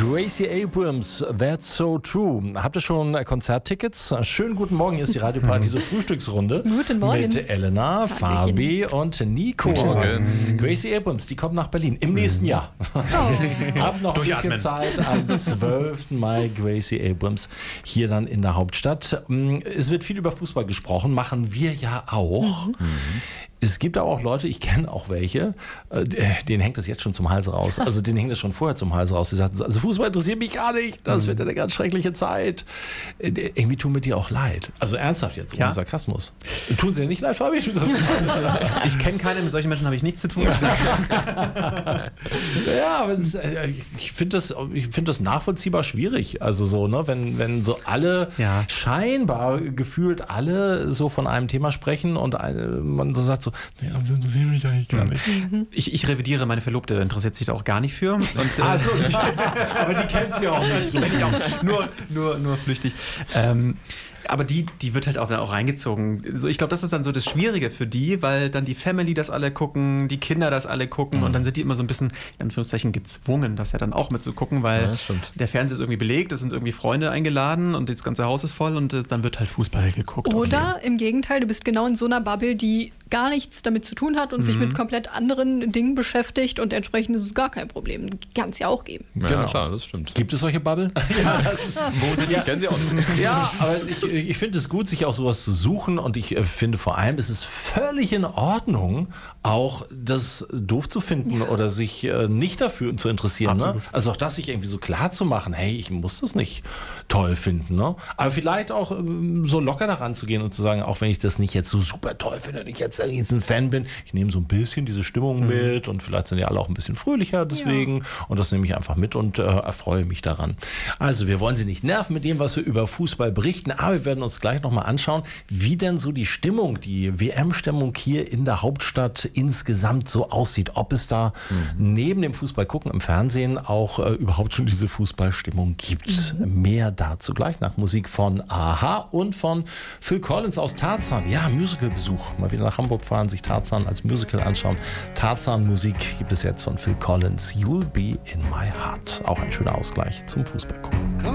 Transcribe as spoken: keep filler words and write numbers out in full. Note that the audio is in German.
Gracie Abrams, That's So True. Habt ihr schon Konzerttickets? Schönen guten Morgen, hier ist die Radioparadiso Frühstücksrunde. Guten Morgen. Mit Elena, Fabi und Nico. Guten Morgen. Gracie Abrams, die kommt nach Berlin im nächsten Jahr. Oh. Habt noch ein bisschen Zeit. Am zwölften Mai Gracie Abrams hier dann in der Hauptstadt. Es wird viel über Fußball gesprochen, machen wir ja auch. Mhm. Es gibt aber auch Leute, ich kenne auch welche, denen hängt das jetzt schon zum Hals raus. Also denen hängt das schon vorher zum Hals raus. Die sagten, also Fußball interessiert mich gar nicht. Das wird eine ganz schreckliche Zeit. Irgendwie tun mir die auch leid. Also ernsthaft jetzt, ohne ja. Sarkasmus. Tun sie ja nicht leid, Fabi? Ich kenne keine, mit solchen Menschen habe ich nichts zu tun. Ja, aber es, ich finde das, ich find das nachvollziehbar schwierig. Also so, ne, wenn, wenn so alle, ja. scheinbar gefühlt alle so von einem Thema sprechen und man so sagt so, naja, das interessiert mich eigentlich gar nicht. Mhm. Ich, ich revidiere, meine Verlobte interessiert sich da auch gar nicht für. Und, Ach so, die, aber die kennt sie auch nicht so. Ich auch nur, nur, nur flüchtig. Ähm, aber die, die wird halt auch dann auch reingezogen. So, ich glaube, das ist dann so das Schwierige für die, weil dann die Family das alle gucken, die Kinder das alle gucken mhm. und dann sind die immer so ein bisschen, in Anführungszeichen, gezwungen, das ja dann auch mitzugucken, weil ja, der Fernseher ist irgendwie belegt, es sind irgendwie Freunde eingeladen und das ganze Haus ist voll und äh, dann wird halt Fußball geguckt. Oder okay. Im Gegenteil, du bist genau in so einer Bubble, die gar nichts damit zu tun hat und mhm. sich mit komplett anderen Dingen beschäftigt und entsprechend ist es gar kein Problem. Kann es ja auch geben. Ja, genau. klar, das stimmt. Gibt es solche Bubble? Ja, das ist, wo sind die? Ja. Kennen sie auch nicht. Ja, aber ich, ich finde es gut, sich auch sowas zu suchen und ich finde vor allem, es ist völlig in Ordnung, auch das doof zu finden ja. oder sich nicht dafür zu interessieren. Ne? Also auch das sich irgendwie so klar zu machen, hey, ich muss das nicht toll finden. Ne? Aber vielleicht auch so locker daran zu gehen und zu sagen, auch wenn ich das nicht jetzt so super toll finde, ich jetzt ein Fan bin, ich nehme so ein bisschen diese Stimmung mhm. mit und vielleicht sind ja alle auch ein bisschen fröhlicher deswegen ja. und das nehme ich einfach mit und äh, erfreue mich daran. Also wir wollen Sie nicht nerven mit dem, was wir über Fußball berichten, aber wir werden uns gleich nochmal anschauen, wie denn so die Stimmung, die W M-Stimmung hier in der Hauptstadt insgesamt so aussieht. Ob es da mhm. neben dem Fußball gucken im Fernsehen auch äh, überhaupt schon diese Fußballstimmung gibt. Mhm. Mehr dazu gleich nach Musik von Aha und von Phil Collins aus Tarzan. Ja, Musicalbesuch. Mal wieder nach Hamburg fahren, sich Tarzan als Musical anschauen. Tarzan-Musik gibt es jetzt von Phil Collins. You'll be in my heart. Auch ein schöner Ausgleich zum Fußball gucken.